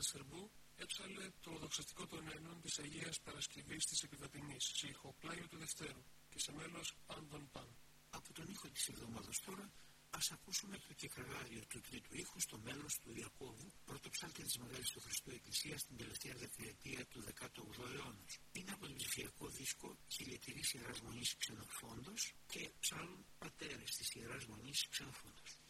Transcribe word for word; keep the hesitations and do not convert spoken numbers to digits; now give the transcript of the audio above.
Καντσερμπού έψαλε το δοξαστικό των Ένων της Αγίας Παρασκευής της Επιβατινής σε ηχοπλάγιο του Δευτέρου και σε μέλος Άντων Παν. Από τον ήχο της εβδομάδας τώρα, ας ακούσουμε το κεκραγάριο του τρίτου ήχου στο μέλος του Ιακώβου, πρωτοψάλτη της Μεγάλης του Χριστού Εκκλησίας στην τελευταία δεκαετία του δέκατου όγδοου αιώνα. Είναι από τον ψηφιακό δίσκο «Χιλιετηρής Ιεράς Μονής Ξενοφόντος» και ψάλουν πατέρες της Ιεράς Μονής Ξενοφόντος.